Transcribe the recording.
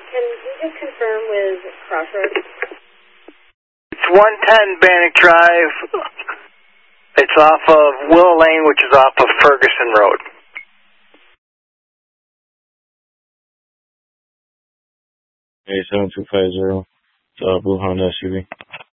Can you just confirm with Crossroads? It's 110 Bannock Drive. It's off of Willow Lane, which is off of Ferguson Road. A7250. It's Blue Honda SUV.